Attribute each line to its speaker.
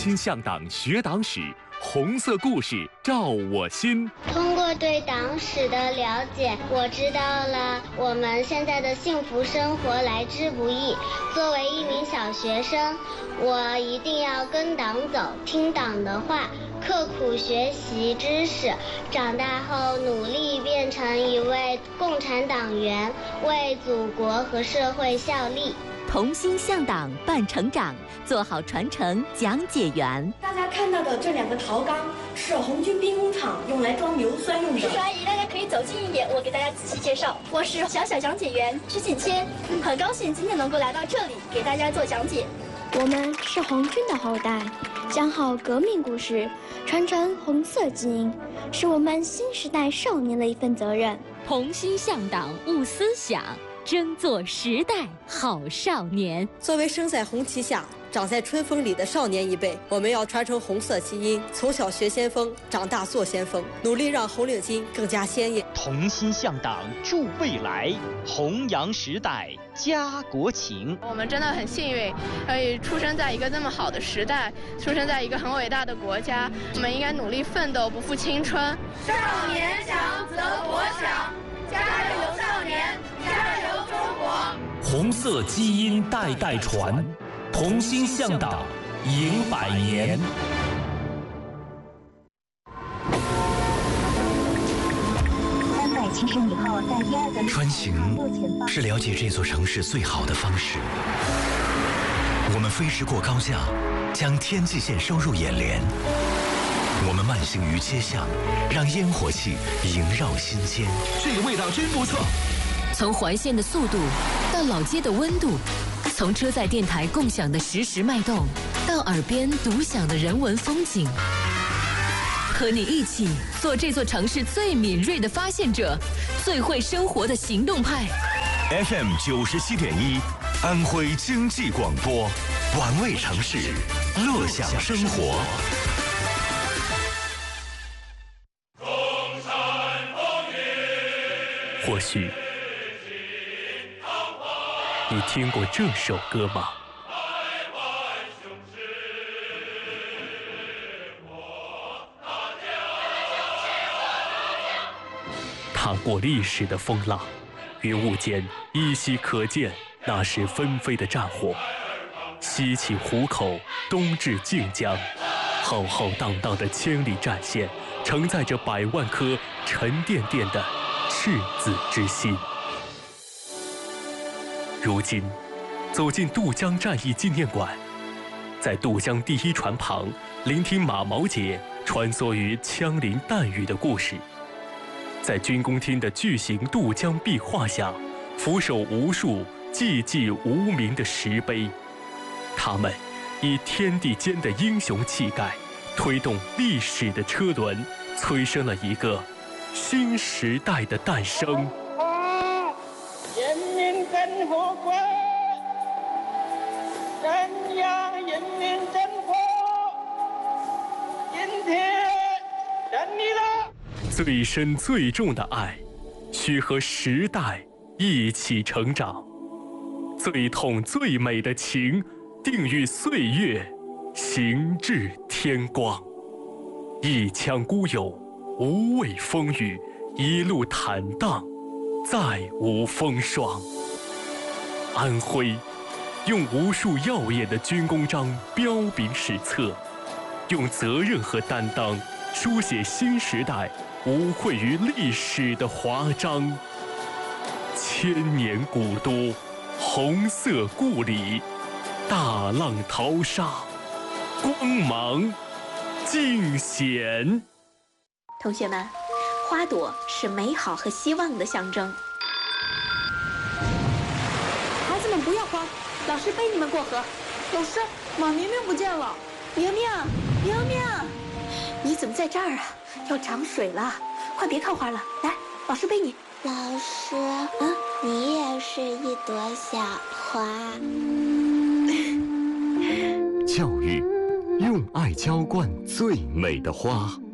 Speaker 1: 心向党学党史，红色故事照我心。
Speaker 2: 通过对党史的了解，我知道了我们现在的幸福生活来之不易。作为一名小学生，我一定要跟党走，听党的话，刻苦学习知识，长大后努力变成一位共产党员，为祖国和社会效力。
Speaker 3: 同心向党伴成长，做好传承讲解员。
Speaker 4: 大家看到的这2个陶缸是红军兵工厂用来装硫酸用的。
Speaker 5: 叔叔阿姨，大家可以走近一点，我给大家仔细介绍。我是小讲解员施锦谦，很高兴今天能够来到这里给大家做讲解。
Speaker 6: 我们是红军的后代，讲好革命故事，传承红色基因，是我们新时代少年的一份责任。
Speaker 3: 同心向党悟思想，争做时代好少年。
Speaker 7: 作为生在红旗下，长在春风里的少年一辈，我们要传承红色基因，从小学先锋，长大做先锋，努力让红领巾更加鲜艳。
Speaker 8: 同心向党助未来，弘扬时代家国情。
Speaker 9: 我们真的很幸运，可以出生在一个这么好的时代，出生在一个很伟大的国家。我们应该努力奋斗，不负青春。
Speaker 10: 少年强则国强，加油少年，加油中国！
Speaker 11: 红色基因代代传，同心向党迎100年。
Speaker 12: 穿行是了解这座城市最好的方式。我们飞驰过高架，将天际线收入眼帘。我们慢行于街巷，让烟火气萦绕心间。
Speaker 11: 这个味道真不错。
Speaker 3: 从环线的速度到老街的温度，从车载电台共享的实时脉动，到耳边独享的人文风景。和你一起做这座城市最敏锐的发现者，最会生活的行动派。
Speaker 12: FM 97.1，安徽经济广播，玩味城市，乐享生活。
Speaker 1: 或许你听过这首歌吗？踏过历史的风浪，云雾间依稀可见那时纷飞的战火。西起湖口，东至靖江，浩浩荡荡的千里战线，承载着100万颗沉甸甸的赤子之心。如今，走进渡江战役纪念馆，在渡江第1船旁，聆听马毛姐穿梭于枪林弹雨的故事。在军工厅的巨型渡江壁画下，俯首无数寂寂无名的石碑，他们以天地间的英雄气概，推动历史的车轮，催生了一个新时代的诞生。
Speaker 13: 人民真活过，宣扬人民真活，今天等你了。
Speaker 1: 最深最重的爱，需和时代一起成长；最痛最美的情，定与岁月行至天光。一腔孤勇，无畏风雨，一路坦荡，再无风霜。安徽用无数耀眼的军功章彪炳史册，用责任和担当书写新时代无愧于历史的华章。千年古都，红色故里，大浪淘沙，光芒尽显。
Speaker 14: 同学们，花朵是美好和希望的象征。
Speaker 4: 孩子们不要慌，老师背你们过河。老师，马明明不见了。
Speaker 14: 明明，你怎么在这儿啊？要涨水了，快别看花了，来，老师背你。
Speaker 2: 老师，你也是一朵小花。
Speaker 12: 教育，用爱浇灌最美的花。